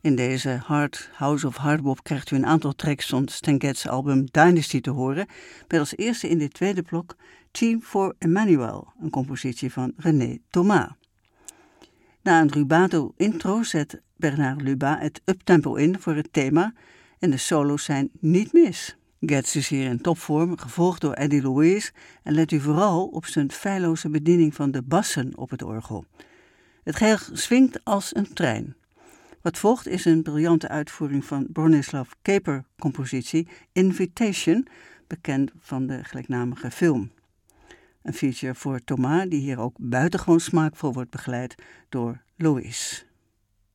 In deze House of Hardbop krijgt u een aantal tracks van Stan Getz' album Dynasty te horen, met als eerste in dit tweede blok Team for Emmanuel, een compositie van René Thomas. Na een rubato intro zet Bernard Luba het uptempo in voor het thema en de solo's zijn niet mis. Getz is hier in topvorm, gevolgd door Eddie Louise en let u vooral op zijn feilloze bediening van de bassen op het orgel. Het geheel swingt als een trein. Wat volgt is een briljante uitvoering van Bronislaw Kaper-compositie Invitation, bekend van de gelijknamige film. Een feature voor Thomas die hier ook buitengewoon smaakvol wordt begeleid door Louise.